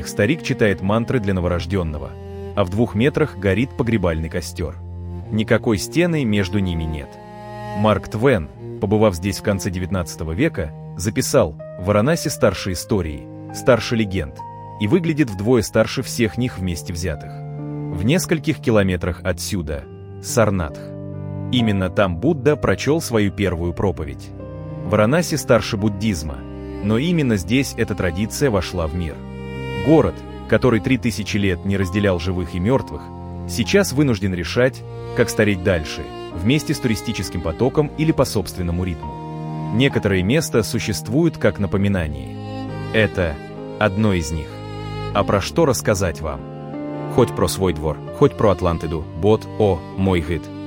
них старик читает мантры для новорожденного, а в 2 метрах горит погребальный костер. Никакой стены между ними нет. Марк Твен, побывав здесь в конце XIX века, записал: «Варанаси старше истории, старше легенд, и выглядит вдвое старше всех них вместе взятых. В нескольких километрах отсюда – Сарнатх. Именно там Будда прочел свою первую проповедь. Варанаси старше буддизма, но именно здесь эта традиция вошла в мир. Город, который 3000 лет не разделял живых и мертвых, сейчас вынужден решать, как стареть дальше, вместе с туристическим потоком или по собственному ритму. Некоторые места существуют как напоминание. Это одно из них. А про что рассказать вам? Хоть про свой двор, хоть про Атлантиду, бот, о, мой гид.